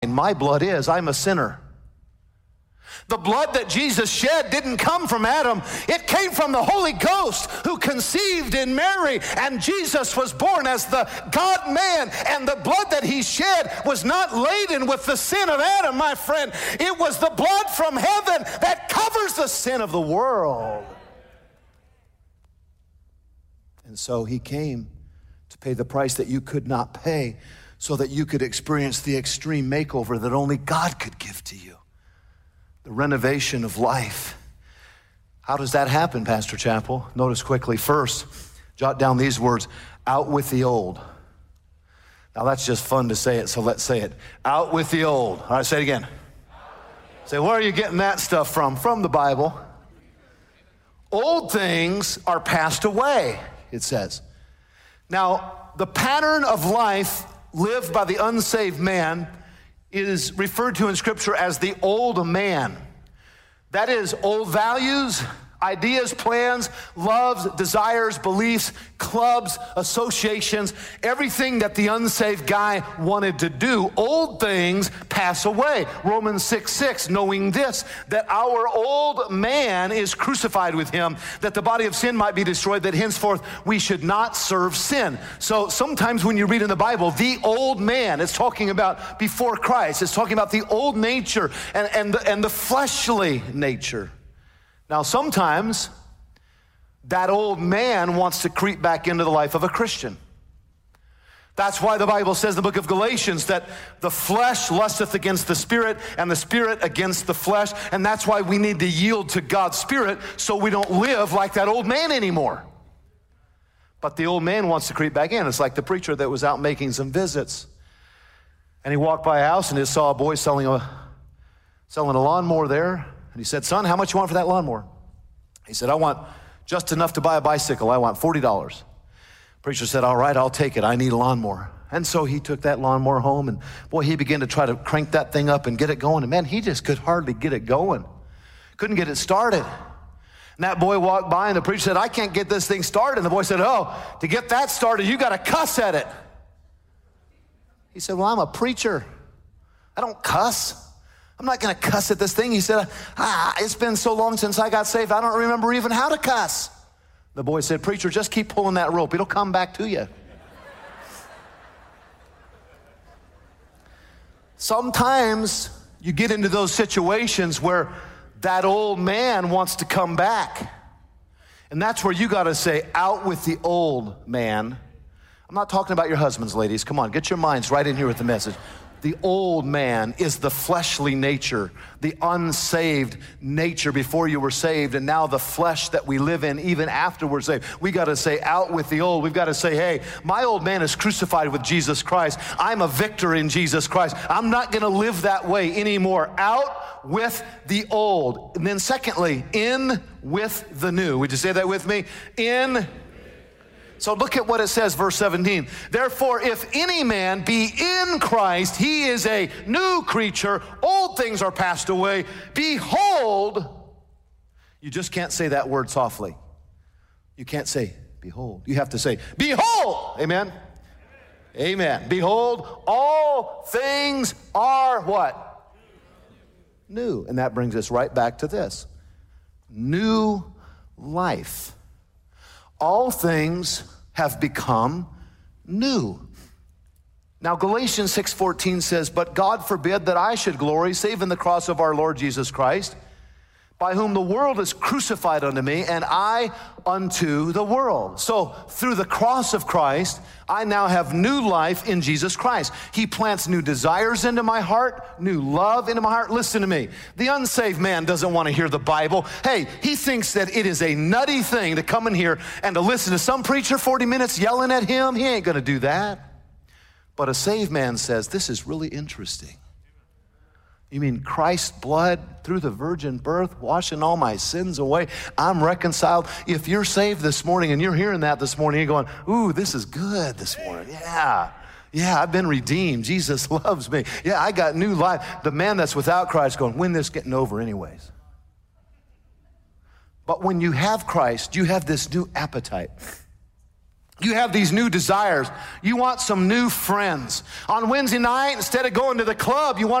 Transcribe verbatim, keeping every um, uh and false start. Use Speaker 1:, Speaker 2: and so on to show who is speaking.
Speaker 1: My blood is, I'm a sinner. The blood that Jesus shed didn't come from Adam. It came from the Holy Ghost who conceived in Mary, and Jesus was born as the God-man, and the blood that he shed was not laden with the sin of Adam, my friend. It was the blood from heaven that covers the sin of the world. And so he came to pay the price that you could not pay, so that you could experience the extreme makeover that only God could give to you. The renovation of life. How does that happen, Pastor Chappell? Notice quickly, first, jot down these words, out with the old. Now that's just fun to say it, so let's say it. Out with the old. All right, say it again. Say, where are you getting that stuff from? From the Bible. Old things are passed away, it says. Now, the pattern of life lived by the unsaved man is referred to in Scripture as the old man. That is, old values, ideas, plans, loves, desires, beliefs, clubs, associations, everything that the unsaved guy wanted to do. Old things pass away. Romans six six, knowing this, that our old man is crucified with him, that the body of sin might be destroyed, that henceforth we should not serve sin. So sometimes when you read in the Bible, the old man, it's talking about before Christ. It's talking about the old nature and, and, the, and the fleshly nature. Now, sometimes that old man wants to creep back into the life of a Christian. That's why the Bible says in the book of Galatians that the flesh lusteth against the spirit and the spirit against the flesh. And that's why we need to yield to God's Spirit so we don't live like that old man anymore. But the old man wants to creep back in. It's like the preacher that was out making some visits. And he walked by a house and he saw a boy selling a, selling a lawnmower there. And he said, son, how much you want for that lawnmower? He said, I want just enough to buy a bicycle. I want forty dollars. Preacher said, all right, I'll take it. I need a lawnmower. And so he took that lawnmower home, and boy, he began to try to crank that thing up and get it going. And man, he just could hardly get it going. Couldn't get it started. And that boy walked by, and the preacher said, I can't get this thing started. And the boy said, oh, to get that started, you got to cuss at it. He said, well, I'm a preacher. I don't cuss. I'm not going to cuss at this thing. He said, ah, it's been so long since I got saved, I don't remember even how to cuss. The boy said, preacher, just keep pulling that rope. It'll come back to you. Sometimes you get into those situations where that old man wants to come back. And that's where you got to say, out with the old man. I'm not talking about your husbands, ladies. Come on, get your minds right in here with the message. The old man is the fleshly nature, the unsaved nature before you were saved, and now the flesh that we live in even after we're saved. We got to say, out with the old. We've got to say, hey, my old man is crucified with Jesus Christ. I'm a victor in Jesus Christ. I'm not going to live that way anymore. Out with the old. And then secondly, in with the new. Would you say that with me? In. So look at what it says, verse seventeen. Therefore, if any man be in Christ, he is a new creature. Old things are passed away. Behold, you just can't say that word softly. You can't say, behold. You have to say, behold. Amen? Amen. Behold, all things are what? New. And that brings us right back to this. New life. All things have become new. Now, Galatians six fourteen says, but God forbid that I should glory, save in the cross of our Lord Jesus Christ, by whom the world is crucified unto me, and I unto the world. So, through the cross of Christ, I now have new life in Jesus Christ. He plants new desires into my heart, new love into my heart. Listen to me. The unsaved man doesn't want to hear the Bible. Hey, he thinks that it is a nutty thing to come in here and to listen to some preacher forty minutes yelling at him. He ain't going to do that. But a saved man says, this is really interesting. You mean Christ's blood through the virgin birth, washing all my sins away? I'm reconciled. If you're saved this morning and you're hearing that this morning, you're going, ooh, this is good this morning. Yeah, yeah, I've been redeemed. Jesus loves me. Yeah, I got new life. The man that's without Christ going, when this getting over anyways? But when you have Christ, you have this new appetite. You have these new desires. You want some new friends. On Wednesday night, instead of going to the club, you want